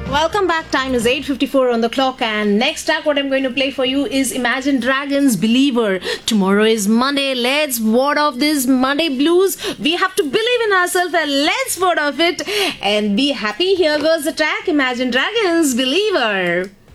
Welcome back. Time is 8:54 on the clock, and next track what I'm going to play for you is Imagine Dragons Believer. Tomorrow is Monday. Let's ward off this Monday blues. We have to believe in ourselves and let's ward off it and be happy. Here goes the track, Imagine Dragons Believer.